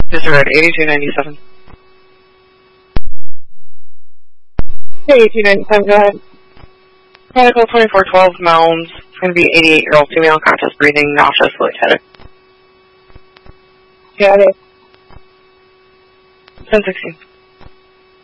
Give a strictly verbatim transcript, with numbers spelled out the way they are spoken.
Disregard eighty-two ninety-seven. eighty-two ninety-seven, go ahead. Medical twenty-four twelve, Mounds. It's going to be eighty-eight-year-old female, conscious breathing, nauseous, lightheaded. Got it. ten sixteen.